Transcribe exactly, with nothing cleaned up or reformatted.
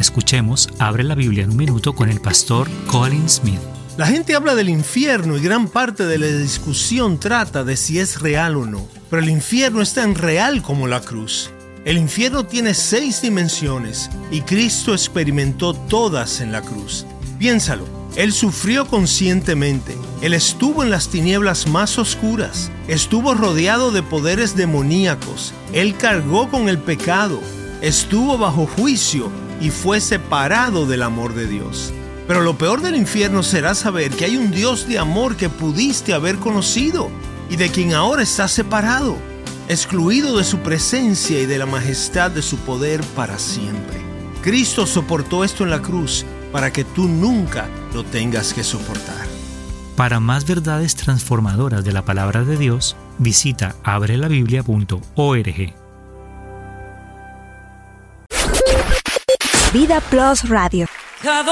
Escuchemos Abre la Biblia en un minuto con el pastor Colin Smith. La gente habla del infierno y gran parte de la discusión trata de si es real o no. Pero el infierno es tan real como la cruz. El infierno tiene seis dimensiones y Cristo experimentó todas en la cruz. Piénsalo, Él sufrió conscientemente. Él estuvo en las tinieblas más oscuras. Estuvo rodeado de poderes demoníacos. Él cargó con el pecado. Estuvo bajo juicio y fue separado del amor de Dios. Pero lo peor del infierno será saber que hay un Dios de amor que pudiste haber conocido y de quien ahora estás separado, excluido de su presencia y de la majestad de su poder para siempre. Cristo soportó esto en la cruz para que tú nunca lo tengas que soportar. Para más verdades transformadoras de la palabra de Dios, visita abre la biblia punto org. Vida Plus Radio.